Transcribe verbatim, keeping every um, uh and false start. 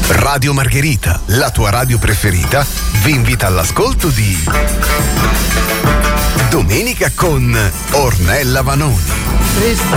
Radio Margherita, la tua radio preferita, vi invita all'ascolto di Domenica con Ornella Vanoni. Questa